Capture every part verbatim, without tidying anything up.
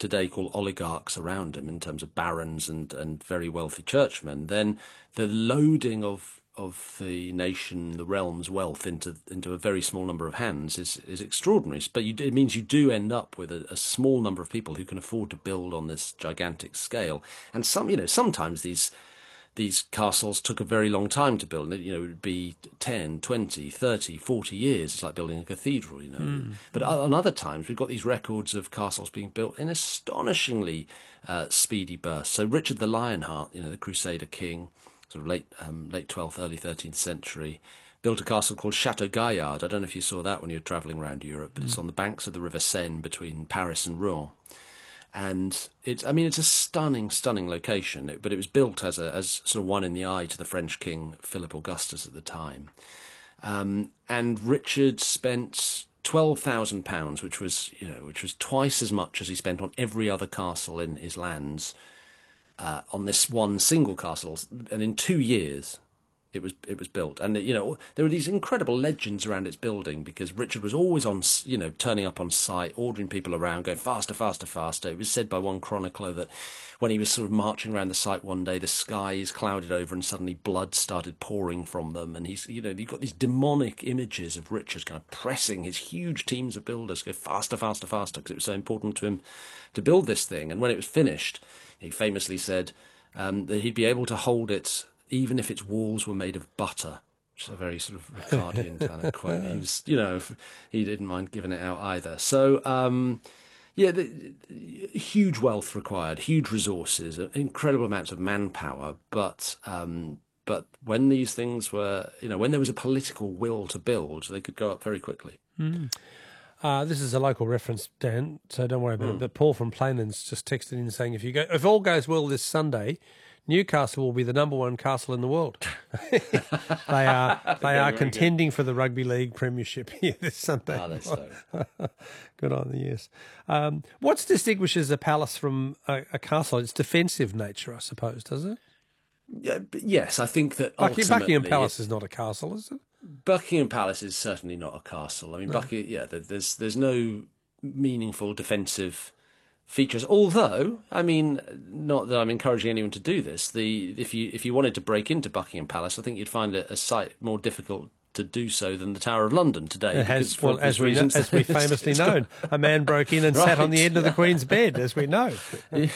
today call oligarchs around him in terms of barons and, and very wealthy churchmen, then the loading of of the nation, the realm's wealth into into a very small number of hands is is extraordinary. But you, it means you do end up with a, a small number of people who can afford to build on this gigantic scale. And some, you know, sometimes these these castles took a very long time to build. You know, it would be ten, twenty, thirty, forty years. It's like building a cathedral, you know. Mm. But on other times, we've got these records of castles being built in astonishingly uh, speedy bursts. So Richard the Lionheart, you know, the Crusader king, sort of late um, late twelfth, early thirteenth century, built a castle called Chateau Gaillard. I don't know if you saw that when you were travelling around Europe, but mm. it's on the banks of the River Seine between Paris and Rouen. And it's, I mean, it's a stunning, stunning location, it, but it was built as a as sort of one in the eye to the French king, Philip Augustus at the time. Um, and Richard spent twelve thousand pounds, which was, you know, which was twice as much as he spent on every other castle in his lands, uh, on this one single castle. And in two years, it was it was built. And, you know, there were these incredible legends around its building because Richard was always on, you know, turning up on site, ordering people around, going faster, faster, faster. It was said by one chronicler that when he was sort of marching around the site one day, the skies clouded over and suddenly blood started pouring from them. And he's, you know, you've got these demonic images of Richard kind of pressing his huge teams of builders, go faster, faster, faster, because it was so important to him to build this thing. And when it was finished, he famously said um, that he'd be able to hold it even if its walls were made of butter, which is a very sort of Ricardian kind of quote. He was, you know, he didn't mind giving it out either. So, um, yeah, the, the, huge wealth required, huge resources, incredible amounts of manpower. But um, but when these things were, you know, when there was a political will to build, they could go up very quickly. Mm. Uh, this is a local reference, Dan, so don't worry about mm. it. But Paul from Plainlands just texted in saying, if you go, if all goes well this Sunday, Newcastle will be the number one castle in the world. they are they are contending good. for the Rugby League Premiership here this Sunday. Oh, that's so. Good on the yes. Um, what distinguishes a palace from a, a castle? Its defensive nature, I suppose, does it? Yeah, yes, I think that Buckingham, Buckingham Palace is not a castle, is it? Buckingham Palace is certainly not a castle. I mean, no. Buckingham, yeah, there's there's no meaningful defensive features. Although, I mean, not that I'm encouraging anyone to do this. The if you if you wanted to break into Buckingham Palace, I think you'd find it a site more difficult to do so than the Tower of London today. It has, well, as we know, as we famously known, a man broke in and right. sat on the end of the Queen's bed, as we know. Yeah.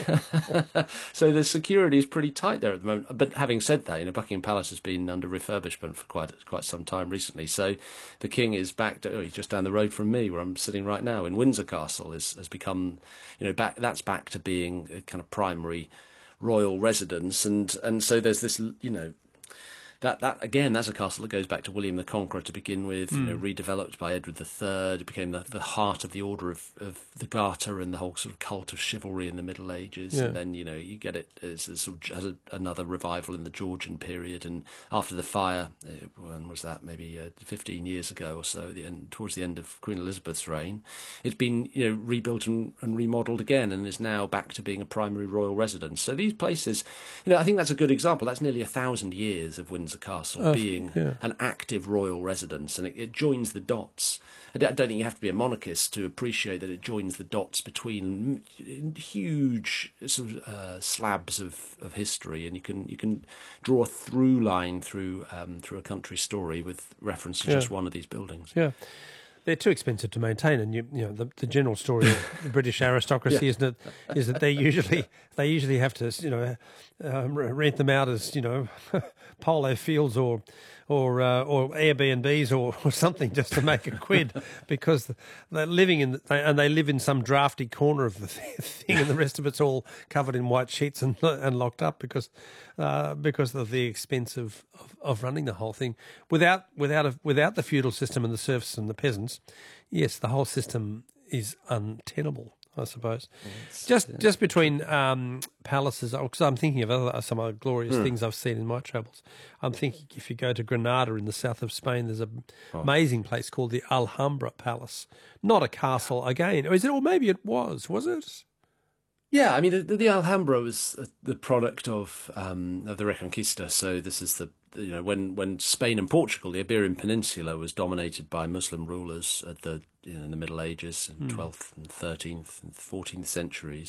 So the security is pretty tight there at the moment. But having said that, you know, Buckingham Palace has been under refurbishment for quite quite some time recently. So the King is back. To, oh, he's just down the road from me, where I'm sitting right now in Windsor Castle. Is has become, you know, back. That's back to being a kind of primary royal residence, and and so there's this, you know. That, that again, that's a castle that goes back to William the Conqueror to begin with, mm. you know, redeveloped by Edward the Third. It became the, the heart of the Order of, of the Garter and the whole sort of cult of chivalry in the Middle Ages. Yeah. And then, you know, you get it as, as, sort of, as a, another revival in the Georgian period. And after the fire, uh, when was that? Maybe uh, fifteen years ago or so, the end, towards the end of Queen Elizabeth's reign, it's been, you know, rebuilt and, and remodelled again and is now back to being a primary royal residence. So these places, you know, I think that's a good example. That's nearly a thousand years of Windsor Castle uh, being yeah. an active royal residence, and it, it joins the dots. I don't think you have to be a monarchist to appreciate that it joins the dots between huge sort of uh, slabs of, of history, and you can you can draw a through line through um, through a country story with reference to yeah. just one of these buildings. Yeah. They're too expensive to maintain, and you, you know the, the general story of the British aristocracy yeah. isn't it, is that they usually they usually have to you know um, rent them out as you know polo fields or or uh, or Airbnbs or, or something just to make a quid because they're living in the, and they live in some drafty corner of the thing, and the rest of it's all covered in white sheets and and locked up because uh, because of the expense of, of, of running the whole thing without without a, without the feudal system and the serfs and the peasants. Yes, the whole system is untenable, I suppose. Yes, just yeah. just between um, palaces, because I'm thinking of other, some other glorious mm. things I've seen in my travels. I'm thinking if you go to Granada in the south of Spain, there's an oh. amazing place called the Alhambra Palace. Not a castle again. Or is it? Or maybe it was. Was it? Yeah, I mean, the, the Alhambra was the product of um, of the Reconquista. So this is the, you know, when, when Spain and Portugal, the Iberian Peninsula, was dominated by Muslim rulers at the you know, in the Middle Ages, in mm. twelfth and thirteenth and fourteenth centuries.